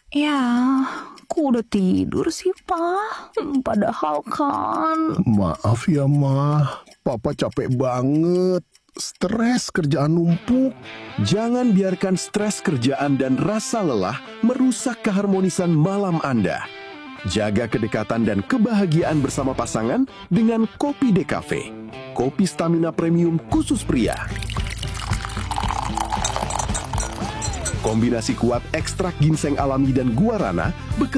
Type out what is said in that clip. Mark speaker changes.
Speaker 1: Ya, aku udah tidur sih, Pak. Padahal kan...
Speaker 2: Maaf ya, Ma. Papa capek banget. Stres kerjaan numpuk.
Speaker 3: Jangan biarkan stres kerjaan dan rasa lelah merusak keharmonisan malam Anda. Jaga kedekatan dan kebahagiaan bersama pasangan dengan Kopi Decafe. Kopi stamina premium khusus pria. Kombinasi kuat ekstrak ginseng alami dan guarana